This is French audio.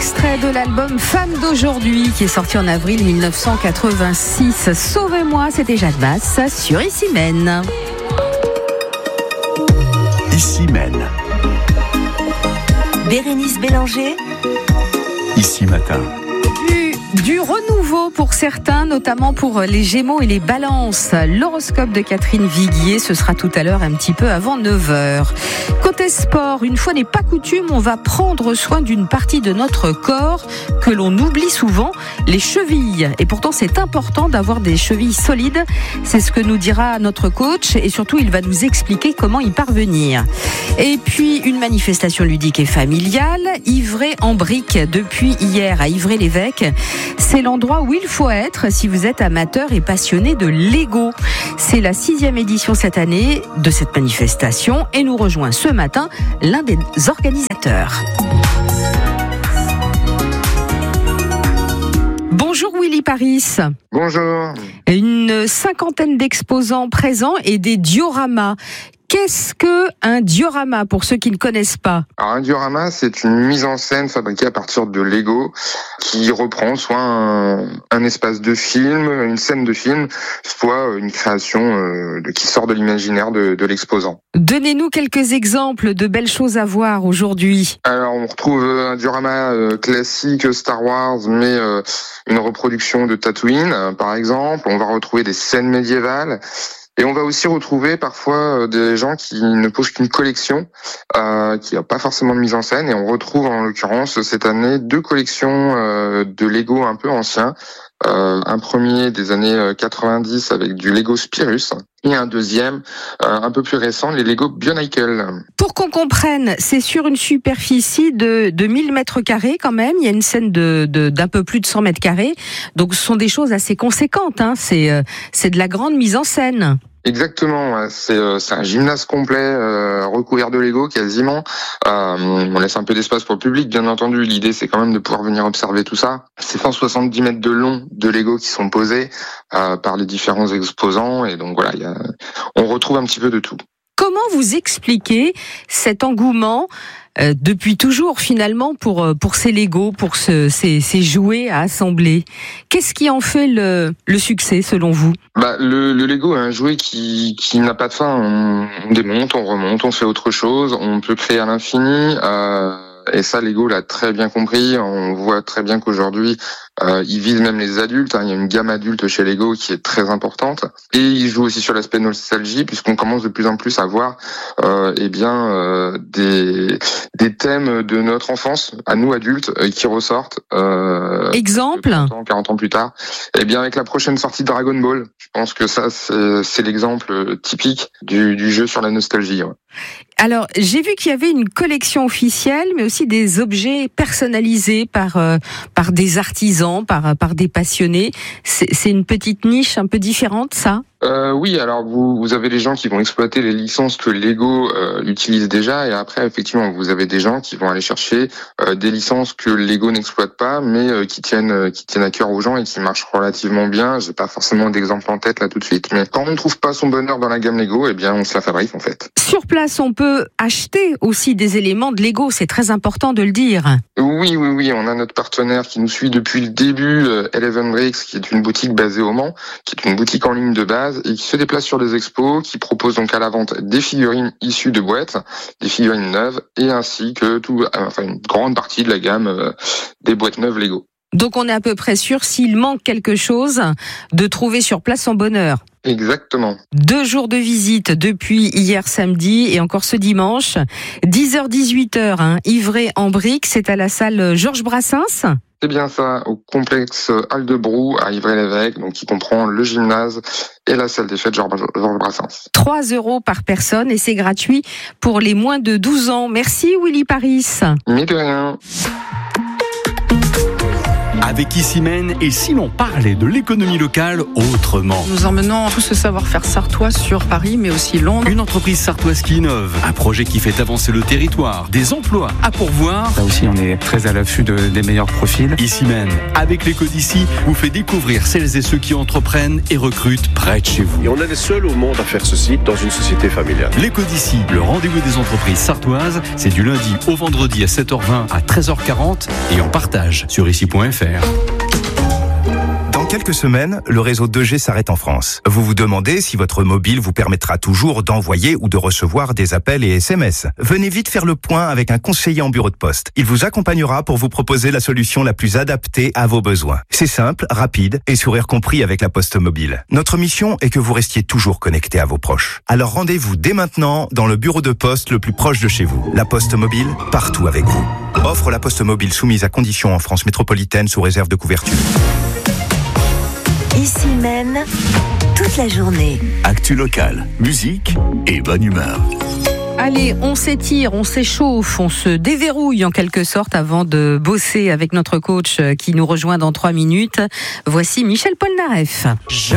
extrait de l'album Femme d'aujourd'hui qui est sorti en avril 1986. Sauvez-moi, c'était Jade Bass sur Ici Mène. Ici Mène. Bérénice Bélanger. Ici Matin. Du renouveau pour certains, notamment pour les Gémeaux et les Balances. L'horoscope de Catherine Viguier, ce sera tout à l'heure un petit peu avant 9h. Côté sport, une fois n'est pas coutume, on va prendre soin d'une partie de notre corps que l'on oublie souvent, les chevilles. Et pourtant, c'est important d'avoir des chevilles solides. C'est ce que nous dira notre coach et surtout, il va nous expliquer comment y parvenir. Et puis, une manifestation ludique et familiale, Ivray-en-Brique, depuis hier à Ivray-l'Évêque. C'est l'endroit où il faut être si vous êtes amateur et passionné de Lego. C'est la 6e édition cette année de cette manifestation et nous rejoint ce matin l'un des organisateurs. Bonjour Willy Paris. Bonjour. Une 50aine d'exposants présents et des dioramas. Qu'est-ce qu'un diorama pour ceux qui ne connaissent pas? Alors un diorama, c'est une mise en scène fabriquée à partir de Lego qui reprend soit un espace de film, une scène de film, soit une création qui sort de l'imaginaire de l'exposant. Donnez-nous quelques exemples de belles choses à voir aujourd'hui. Alors on retrouve un diorama classique Star Wars, mais une reproduction de Tatooine par exemple. On va retrouver des scènes médiévales. Et on va aussi retrouver parfois des gens qui ne posent qu'une collection, qui n'a pas forcément de mise en scène. Et on retrouve en l'occurrence cette année 2 collections de Lego un peu anciens. Un premier des années 90 avec du Lego Spirus et un deuxième un peu plus récent, les Lego Bionicle. Pour qu'on comprenne, c'est sur une superficie de 1000 mètres carrés quand même. Il y a une scène d'un peu plus de 100 mètres carrés. Donc ce sont des choses assez conséquentes. Hein. C'est de la grande mise en scène. Exactement, c'est un gymnase complet recouvert de Lego quasiment. On laisse un peu d'espace pour le public, bien entendu. L'idée, c'est quand même de pouvoir venir observer tout ça. C'est 170 mètres de long de Lego qui sont posés par les différents exposants. Et donc voilà, on retrouve un petit peu de tout. Comment vous expliquez cet engouement depuis toujours finalement pour ces Lego, pour ces jouets à assembler? Qu'est-ce qui en fait le succès selon vous? Le Lego est un jouet qui n'a pas de fin. On démonte, on remonte, on fait autre chose, on peut créer à l'infini. Et ça, Lego l'a très bien compris. On voit très bien qu'aujourd'hui, ils visent même les adultes. Il y a une gamme adulte chez Lego qui est très importante. Et ils jouent aussi sur l'aspect nostalgie, puisqu'on commence de plus en plus à voir des thèmes de notre enfance, à nous adultes, qui ressortent. Exemple 40 ans plus tard. Et bien avec la prochaine sortie de Dragon Ball, je pense que ça, c'est l'exemple typique du jeu sur la nostalgie. Ouais. Alors, j'ai vu qu'il y avait une collection officielle, mais aussi des objets personnalisés par des artisans, par des passionnés. C'est une petite niche un peu différente, ça? Oui, alors vous avez des gens qui vont exploiter les licences que Lego utilise déjà, et après effectivement vous avez des gens qui vont aller chercher des licences que Lego n'exploite pas, mais qui tiennent à cœur aux gens et qui marchent relativement bien. J'ai pas forcément d'exemple en tête là tout de suite, mais quand on ne trouve pas son bonheur dans la gamme Lego, eh bien on se la fabrique en fait. Sur place, on peut acheter aussi des éléments de Lego, c'est très important de le dire. Oui, on a notre partenaire qui nous suit depuis le début, Eleven Bricks, qui est une boutique basée au Mans, qui est une boutique en ligne de base et qui se déplace sur des expos, qui propose donc à la vente des figurines issues de boîtes, des figurines neuves, et ainsi que une grande partie de la gamme des boîtes neuves Lego. Donc on est à peu près sûr, s'il manque quelque chose, de trouver sur place son bonheur. Exactement. 2 jours de visite depuis hier samedi et encore ce dimanche. 10h-18h, Ivray-en-Brique, c'est à la salle Georges Brassens. C'est bien ça, au complexe Aldebroux à Ivray-l'Évêque, donc qui comprend le gymnase et la salle des fêtes Georges Brassens. 3 € par personne et c'est gratuit pour les moins de 12 ans. Merci Willy Paris. Mais de rien. avec Ici Mène et si l'on parlait de l'économie locale autrement. Nous emmenons tout ce savoir-faire sartois sur Paris, mais aussi Londres. Une entreprise sartoise qui innove, un projet qui fait avancer le territoire, des emplois à pourvoir. Là aussi, on est très à l'affût des meilleurs profils. Ici Mène, avec l'éco d'ici, vous fait découvrir celles et ceux qui entreprennent et recrutent près de chez vous. Et on est les seuls au monde à faire ceci dans une société familiale. L'éco d'ici, le rendez-vous des entreprises sartoises, c'est du lundi au vendredi à 7h20 à 13h40 et en partage sur ici.fr. Dans quelques semaines, le réseau 2G s'arrête en France. Vous vous demandez si votre mobile vous permettra toujours d'envoyer ou de recevoir des appels et SMS. Venez vite faire le point avec un conseiller en bureau de poste. Il vous accompagnera pour vous proposer la solution la plus adaptée à vos besoins. C'est simple, rapide et sourire compris avec la Poste Mobile. Notre mission est que vous restiez toujours connecté à vos proches. Alors rendez-vous dès maintenant dans le bureau de poste le plus proche de chez vous. La Poste Mobile, partout avec vous. Offre la Poste Mobile soumise à conditions en France métropolitaine sous réserve de couverture. Ici Mène, toute la journée. Actu locale, musique et bonne humeur. Allez, on s'étire, on s'échauffe, on se déverrouille en quelque sorte avant de bosser avec notre coach qui nous rejoint dans 3 minutes. Voici Michel Polnareff.